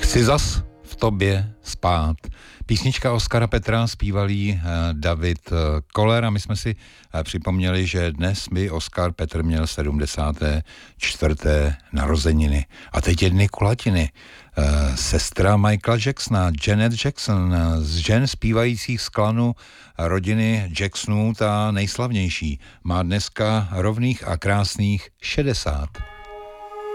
Chci zas v tobě spát. Písnička Oskara Petra zpívalý David Koller a my jsme si připomněli, že dnes by Oskar Petr měl 74. narozeniny. A teď jedny kulatiny. Sestra Michaela Jacksona, Janet Jackson, z žen zpívajících z klanu rodiny Jacksonů ta nejslavnější, má dneska rovných a krásných 60.